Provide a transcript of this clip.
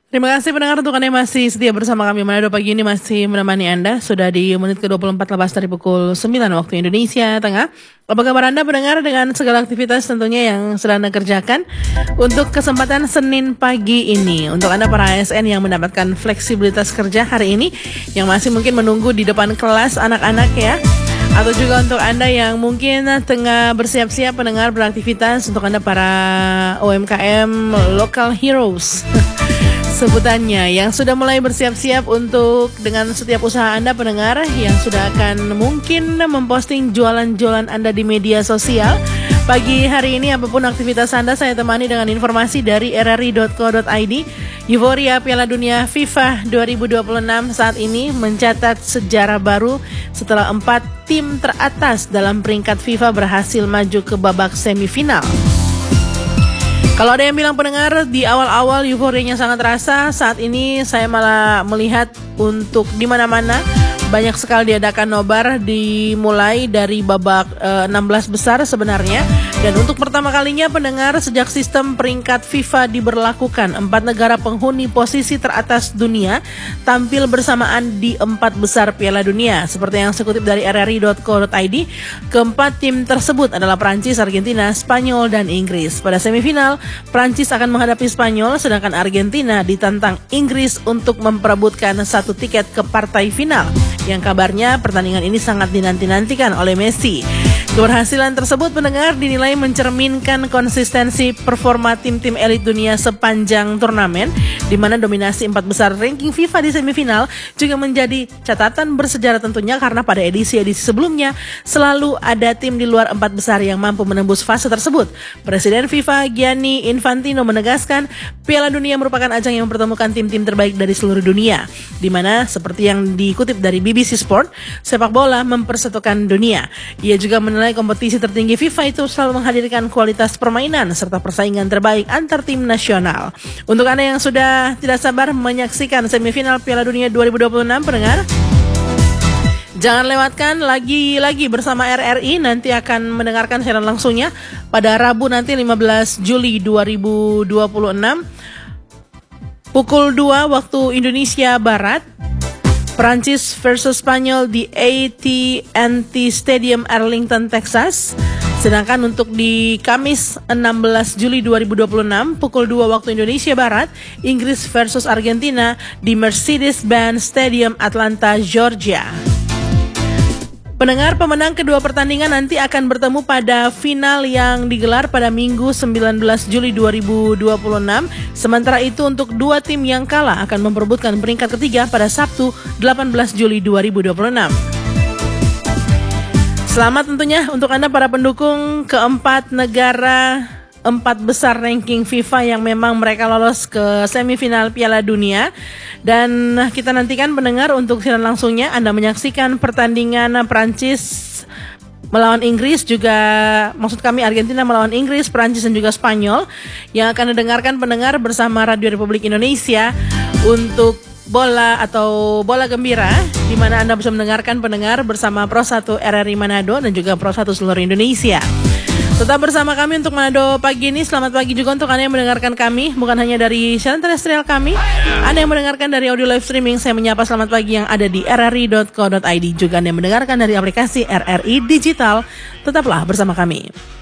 Terima kasih pendengar untuk Anda yang masih setia bersama kami. Manado pagi ini masih menemani Anda. Sudah di menit ke-24 lepas dari pukul 9 waktu Indonesia Tengah. Apa kabar Anda pendengar dengan segala aktivitas tentunya yang sedang Anda kerjakan untuk kesempatan Senin pagi ini. Untuk Anda para ASN yang mendapatkan fleksibilitas kerja hari ini, yang masih mungkin menunggu di depan kelas anak-anak ya. Atau juga untuk Anda yang mungkin tengah bersiap-siap pendengar beraktivitas, untuk Anda para UMKM Local Heroes sebutannya yang sudah mulai bersiap-siap untuk dengan setiap usaha Anda pendengar yang sudah akan mungkin memposting jualan-jualan Anda di media sosial. Pagi hari ini apapun aktivitas Anda, saya temani dengan informasi dari rri.co.id. Euforia Piala Dunia FIFA 2026 saat ini mencatat sejarah baru setelah 4 tim teratas dalam peringkat FIFA berhasil maju ke babak semifinal. Kalau ada yang bilang pendengar di awal-awal euforianya sangat terasa, saat ini saya malah melihat untuk di mana-mana banyak sekali diadakan nobar dimulai dari babak 16 besar sebenarnya. Dan untuk pertama kalinya pendengar sejak sistem peringkat FIFA diberlakukan, 4 negara penghuni posisi teratas dunia tampil bersamaan di 4 besar Piala Dunia. Seperti yang saya kutip dari rri.co.id, keempat tim tersebut adalah Prancis, Argentina, Spanyol, dan Inggris. Pada semifinal, Prancis akan menghadapi Spanyol, sedangkan Argentina ditantang Inggris untuk memperebutkan satu tiket ke partai final. Yang kabarnya pertandingan ini sangat dinanti-nantikan oleh Messi. Keberhasilan tersebut pendengar dinilai mencerminkan konsistensi performa tim-tim elit dunia sepanjang turnamen, di mana dominasi 4 besar ranking FIFA di semifinal juga menjadi catatan bersejarah tentunya, karena pada edisi-edisi sebelumnya selalu ada tim di luar 4 besar yang mampu menembus fase tersebut. Presiden FIFA Gianni Infantino menegaskan Piala Dunia merupakan ajang yang mempertemukan tim-tim terbaik dari seluruh dunia, di mana seperti yang dikutip dari BBC Sport, sepak bola mempersatukan dunia. Ia juga menilai kompetisi tertinggi FIFA itu selalu menghadirkan kualitas permainan serta persaingan terbaik antar tim nasional. Untuk Anda yang sudah tidak sabar menyaksikan semifinal Piala Dunia 2026 pendengar, jangan lewatkan lagi-lagi bersama RRI, nanti akan mendengarkan siaran langsungnya pada Rabu nanti 15 Juli 2026 pukul 2 waktu Indonesia Barat. Prancis versus Spanyol di AT&T Stadium Arlington, Texas. Sedangkan untuk di Kamis 16 Juli 2026 pukul 2 waktu Indonesia Barat, Inggris versus Argentina di Mercedes-Benz Stadium Atlanta, Georgia. Pendengar, pemenang kedua pertandingan nanti akan bertemu pada final yang digelar pada Minggu 19 Juli 2026. Sementara itu untuk dua tim yang kalah akan memperebutkan peringkat ketiga pada Sabtu 18 Juli 2026. Selamat tentunya untuk Anda para pendukung keempat negara 4 besar ranking FIFA yang memang mereka lolos ke semifinal Piala Dunia. Dan kita nantikan pendengar untuk siaran langsungnya Anda menyaksikan pertandingan Prancis melawan Inggris, juga maksud kami Argentina melawan Inggris, Prancis dan juga Spanyol, yang akan didengarkan pendengar bersama Radio Republik Indonesia untuk bola atau bola gembira, di mana Anda bisa mendengarkan pendengar bersama Pro 1 RRI Manado dan juga Pro 1 seluruh Indonesia. Tetap bersama kami untuk Manado pagi ini. Selamat pagi juga untuk Anda yang mendengarkan kami bukan hanya dari siaran terestrial kami, Anda yang mendengarkan dari audio live streaming. Saya menyapa selamat pagi yang ada di rri.co.id, juga Anda yang mendengarkan dari aplikasi RRI Digital. Tetaplah bersama kami.